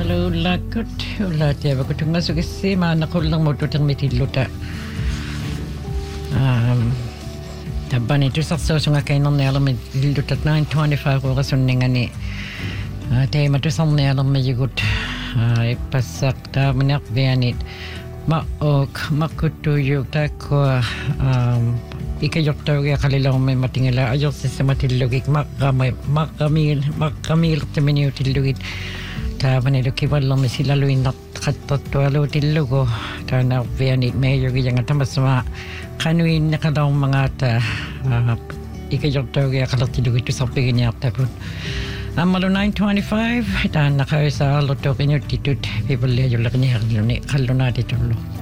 Hello, lakot. Wala tiya ba ko tunga sugisi manakulang mo tutang mitiluta. Taban ito sa nga kayo nang nalang mitiluta 9:25 oras nga ni. Tayo matusang nalang mayugot. Ipasak ta manak biyanit. Maok, makutuyog ta ko ikayok tayo kaya kalilang may matingala ayok sa matilugik makamil tamini utilugit ta manilo kiwalang may sila luin na katatwalo tilugo ta na vianit mayo kaya nga tamasama kanuin na kadaw mga ta ikayok tayo kaya kalatilugit to sa piginyak tapon Amalo 9:25 ta nakaya sa loto kinyo titut people yung laki niya kalunati tulo